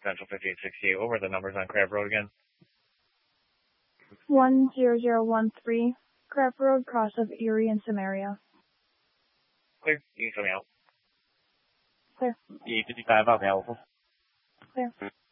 Central 5868. What were the numbers on Crab Road again? 10013, Crab Road, cross of Erie and Samaria. Clear. You can show me out. Clear. E55 out, helpful. Clear.